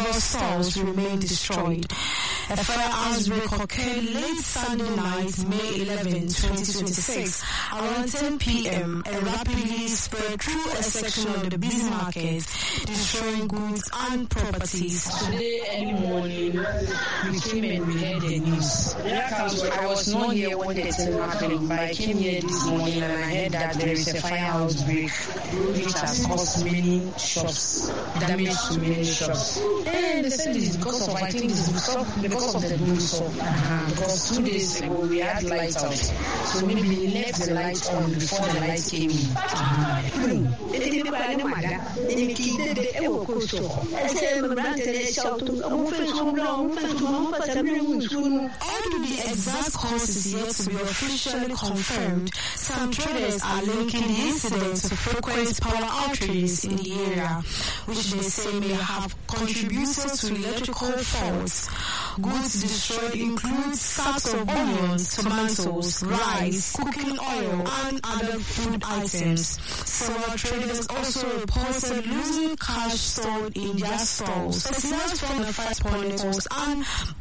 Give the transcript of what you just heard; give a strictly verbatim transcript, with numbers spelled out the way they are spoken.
several stores remain destroyed. A fire outbreak occurred late Sunday night, May eleventh, twenty twenty-six, around ten p.m. and rapidly spread through a section of the busy market, destroying goods and properties. Today early morning, we came and we heard the news. I was not here when the thing happened, but I came here this morning and I heard that there is a fire outbreak which has caused many shops, damage to many shops. And they said it's because of, I think it's because of, because of the boom saw. Uh-huh. Because two days ago we had lights out. So maybe we left the lights on before the lights came in. Uh-huh. Although the exact cause is yet to be officially confirmed, some traders are linking the incident to frequent power outages in the area, which they say may have contributed to electrical faults. Goods destroyed include sacks of onions, tomatoes, rice, cooking oil, and other food items. Several traders also reported losing cash stored in their stores. Personnel from the fire monitors and